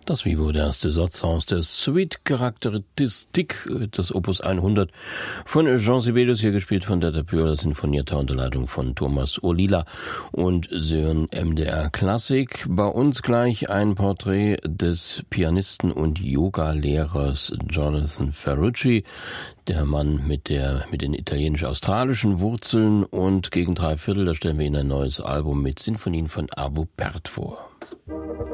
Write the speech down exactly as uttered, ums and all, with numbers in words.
Das Vivo, der erste Satz aus der Suite Charakteristik des Opus hundert von Jean Sibelius, hier gespielt von Dieter Pühler, sinfonierter unter Leitung von Thomas Ohlila und Sie hören M D R Klassik. Bei uns gleich ein Porträt des Pianisten und Yoga-Lehrers Jonathan Ferrucci, der Mann mit der mit den italienisch-australischen Wurzeln, und gegen drei Viertel, da stellen wir Ihnen ein neues Album mit Sinfonien von Arvo Pärt vor.